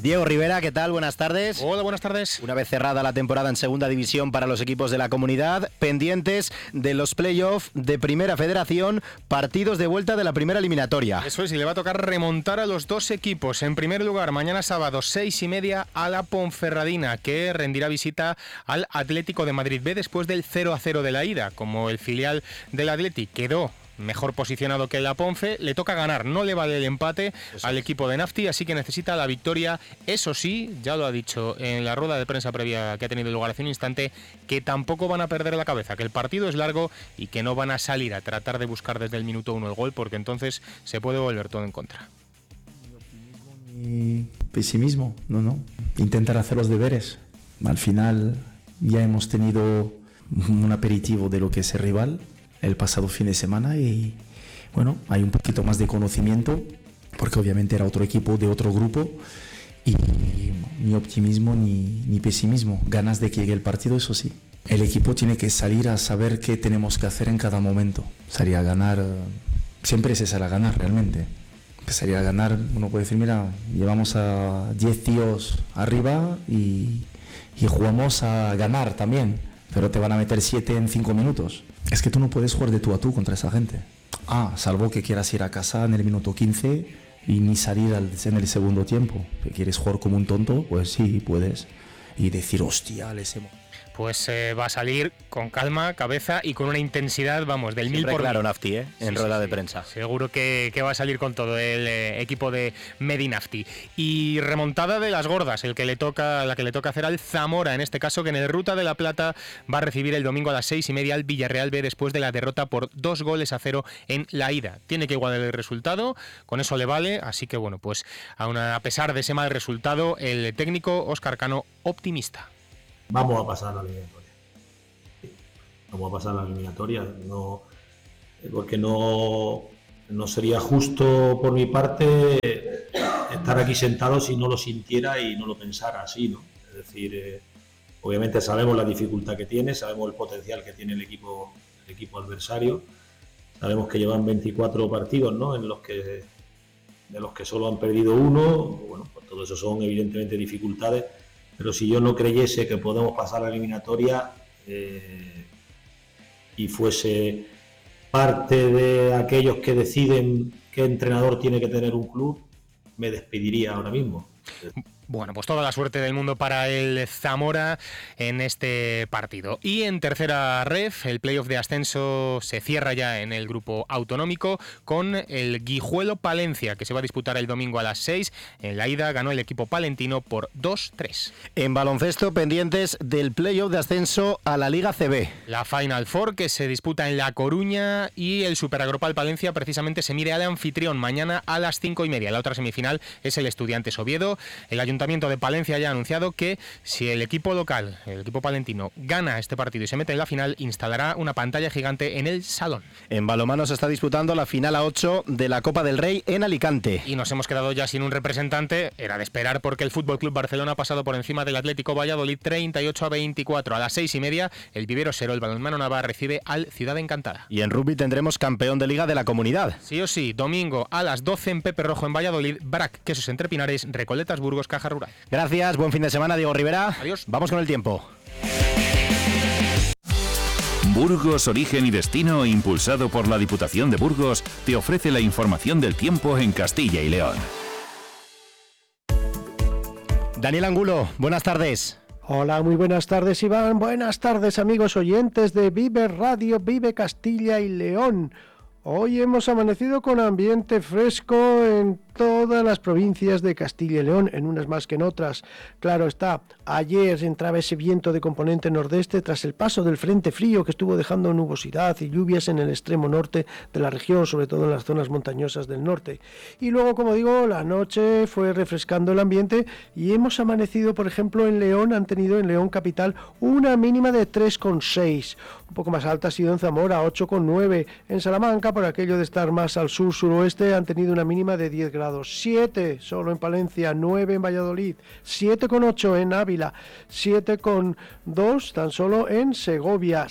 Diego Rivera, ¿qué tal? Buenas tardes. Hola, buenas tardes. Una vez cerrada la temporada en segunda división para los equipos de la comunidad, pendientes de los playoffs de Primera Federación, partidos de vuelta de la primera eliminatoria. Eso es, y le va a tocar remontar a los dos equipos. En primer lugar, mañana sábado, 6:30, a la Ponferradina, que rendirá visita al Atlético de Madrid B después del 0-0 de la ida. Como el filial del Atleti quedó mejor posicionado que la Ponfe, le toca ganar, no le vale el empate al equipo de Nafti, así que necesita la victoria. Eso sí, ya lo ha dicho en la rueda de prensa previa que ha tenido lugar hace un instante, que tampoco van a perder la cabeza, que el partido es largo y que no van a salir a tratar de buscar desde el minuto 1 el gol, porque entonces se puede volver todo en contra. Ni pesimismo, no. Intentar hacer los deberes. Al final ya hemos tenido un aperitivo de lo que es el rival el pasado fin de semana y bueno, hay un poquito más de conocimiento porque obviamente era otro equipo de otro grupo y ni optimismo ni pesimismo, ganas de que llegue el partido, eso sí. El equipo tiene que salir a saber qué tenemos que hacer en cada momento. Salir a ganar, siempre se sale a ganar realmente. Salir a ganar, uno puede decir, mira, llevamos a 10 tíos arriba y jugamos a ganar también, pero te van a meter 7 en 5 minutos. Es que tú no puedes jugar de tú a tú contra esa gente. Salvo que quieras ir a casa en el minuto 15 y ni salir en el segundo tiempo. Que quieres jugar como un tonto, pues sí, puedes. Y decir, hostia, les hemos... Pues va a salir con calma, cabeza y con una intensidad, vamos, del Siempre 1000 por claro, mil. Nafti, en rueda de prensa. Seguro que va a salir con todo el equipo de Medinafti. Y remontada de las gordas, la que le toca hacer al Zamora, en este caso, que en el Ruta de la Plata va a recibir el domingo a las 6:30 al Villarreal B después de la derrota por 2-0 en la ida. Tiene que igualar el resultado, con eso le vale, así que bueno, pues a pesar de ese mal resultado, el técnico Óscar Cano optimista. Vamos a pasar a la eliminatoria. Sí, vamos a pasar a la eliminatoria. No, porque no sería justo por mi parte estar aquí sentado si no lo sintiera y no lo pensara así, ¿no? Es decir, obviamente sabemos la dificultad que tiene, sabemos el potencial que tiene el equipo adversario, sabemos que llevan 24 partidos, ¿no? De los que solo han perdido uno. Bueno, pues todo eso son evidentemente dificultades. Pero si yo no creyese que podemos pasar a la eliminatoria y fuese parte de aquellos que deciden qué entrenador tiene que tener un club, me despediría ahora mismo. Bueno, pues toda la suerte del mundo para el Zamora en este partido. Y en tercera ref, el playoff de ascenso se cierra ya en el grupo autonómico con el Guijuelo Palencia, que se va a disputar el domingo a las 6. En la ida ganó el equipo palentino por 2-3. En baloncesto, pendientes del playoff de ascenso a la Liga CB. La Final Four, que se disputa en La Coruña, y el Superagropal Palencia precisamente se mide al anfitrión mañana a las 5:30. La otra semifinal es el Estudiantes Oviedo. El Ayuntamiento de Palencia ya ha anunciado que si el equipo local, el equipo palentino, gana este partido y se mete en la final, instalará una pantalla gigante en el salón. En balonmano se está disputando la final a 8 de la Copa del Rey en Alicante. Y nos hemos quedado ya sin un representante. Era de esperar, porque el FC Barcelona ha pasado por encima del Atlético Valladolid 38-24. A las 6:30, el Vivero Sero, el balonmano Navarra, recibe al Ciudad Encantada. Y en rugby tendremos campeón de Liga de la Comunidad. Sí o sí, domingo a las 12 en Pepe Rojo en Valladolid, Brac, Quesos Entre Pinares, Recoletas Burgos, Caja Rural. Gracias, buen fin de semana, Diego Rivera. Adiós. Vamos con el tiempo. Burgos, origen y destino, impulsado por la Diputación de Burgos, te ofrece la información del tiempo en Castilla y León. Daniel Angulo, buenas tardes. Hola, muy buenas tardes, Iván. Buenas tardes, amigos oyentes de Vive Radio, Vive Castilla y León. Hoy hemos amanecido con ambiente fresco en todas las provincias de Castilla y León, en unas más que en otras. Claro está, ayer entraba ese viento de componente nordeste tras el paso del frente frío que estuvo dejando nubosidad y lluvias en el extremo norte de la región, sobre todo en las zonas montañosas del norte. Y luego, como digo, la noche fue refrescando el ambiente y hemos amanecido, por ejemplo, en León, han tenido en León capital una mínima de 3,6. Un poco más alta ha sido en Zamora, 8,9. En Salamanca, por aquello de estar más al sur-suroeste, han tenido una mínima de 10 grados grados, 7 solo en Palencia, 9 en Valladolid, 7,8 en Ávila, 7,2 tan solo en Segovia,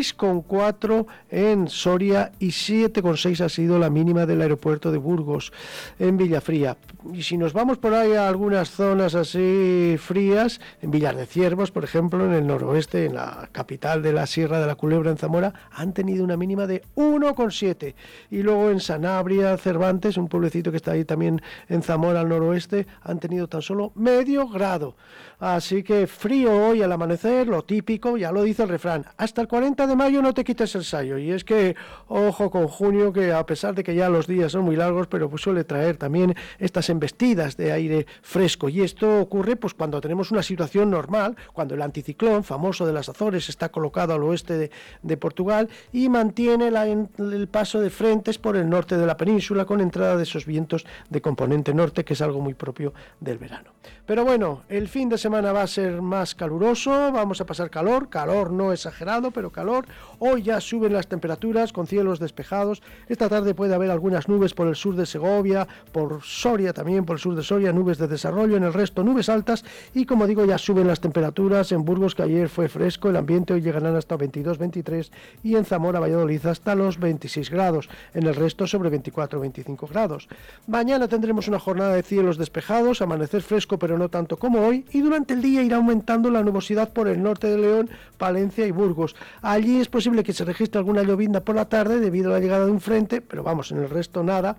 6,4 en Soria y 7,6 ha sido la mínima del aeropuerto de Burgos, en Villafría. Y si nos vamos por ahí a algunas zonas así frías, en Villar de Ciervos, por ejemplo, en el noroeste, en la capital de la Sierra de la Culebra, en Zamora, han tenido una mínima de 1,7. Y luego en Sanabria, Cervantes, un pueblecito que está ahí también en Zamora, al noroeste, han tenido tan solo medio grado. Así que frío hoy al amanecer, lo típico, ya lo dice el refrán, hasta el 40 de mayo no te quites el sayo. Y es que, ojo con junio, que a pesar de que ya los días son muy largos, pero pues suele traer también estas embestidas de aire fresco. Y esto ocurre pues cuando tenemos una situación normal, cuando el anticiclón famoso de las Azores está colocado al oeste de Portugal y mantiene el paso de frentes por el norte de la península con entrada de esos vientos de componente norte, que es algo muy propio del verano. Pero bueno, el fin de semana va a ser más caluroso, vamos a pasar calor no exagerado, pero calor. Hoy ya suben las temperaturas con cielos despejados. Esta tarde puede haber algunas nubes por el sur de Segovia, por Soria también, por el sur de Soria, nubes de desarrollo, en el resto nubes altas y como digo ya suben las temperaturas en Burgos, que ayer fue fresco, el ambiente hoy llegarán hasta 22, 23 y en Zamora, Valladolid hasta los 26 grados, en el resto sobre 24, 25 grados. Mañana tendremos una jornada de cielos despejados, amanecer fresco pero no tanto como hoy y durante el día irá aumentando la nubosidad por el norte de León, Palencia y Burgos. Allí es posible que se registre alguna llovizna por la tarde debido a la llegada de un frente, pero vamos, en el resto nada.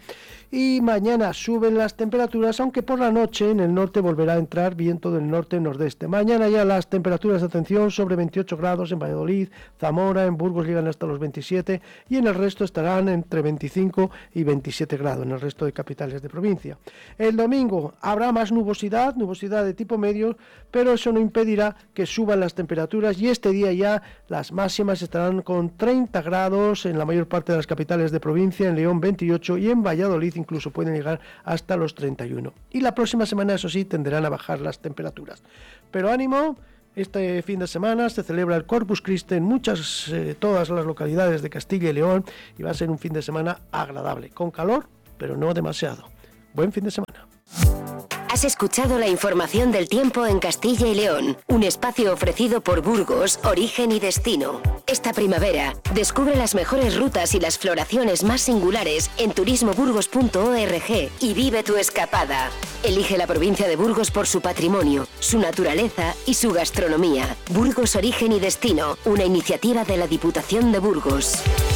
Y mañana suben las temperaturas, aunque por la noche en el norte volverá a entrar viento del norte-nordeste. Mañana ya las temperaturas de atención sobre 28 grados en Valladolid, Zamora, en Burgos llegan hasta los 27 y en el resto estarán entre 25 y 27 grados en el resto de capitales de provincia. El domingo habrá más nubosidad de tipo medio, pero eso no impedirá que suban las temperaturas y este día ya las máximas estarán con 30 grados en la mayor parte de las capitales de provincia, en León 28 y en Valladolid incluso pueden llegar hasta los 31. Y la próxima semana, eso sí, tenderán a bajar las temperaturas. Pero ánimo, este fin de semana se celebra el Corpus Christi en todas las localidades de Castilla y León y va a ser un fin de semana agradable, con calor, pero no demasiado. Buen fin de semana. Has escuchado la información del tiempo en Castilla y León, un espacio ofrecido por Burgos, Origen y Destino. Esta primavera, descubre las mejores rutas y las floraciones más singulares en turismoburgos.org y vive tu escapada. Elige la provincia de Burgos por su patrimonio, su naturaleza y su gastronomía. Burgos, Origen y Destino, una iniciativa de la Diputación de Burgos.